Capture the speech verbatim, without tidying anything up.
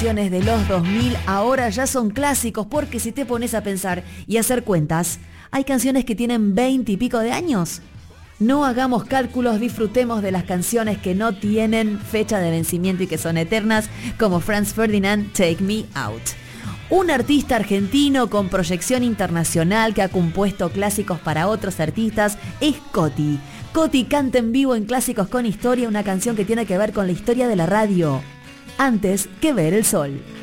canciones de los dos mil ahora ya son clásicos, porque si te pones a pensar y hacer cuentas, hay canciones que tienen veinte y pico de años. No hagamos cálculos, disfrutemos de las canciones que no tienen fecha de vencimiento y que son eternas, como Franz Ferdinand, Take Me Out. Un artista argentino con proyección internacional que ha compuesto clásicos para otros artistas es Coti. Coti canta en vivo en Clásicos con Historia una canción que tiene que ver con la historia de la radio, Antes que ver el sol.